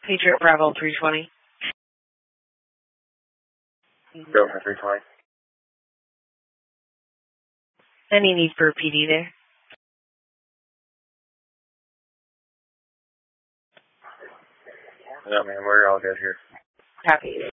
Patriot Bravo 320. Go for 320. Any need for a PD there? No, man, we're all good here. Copy.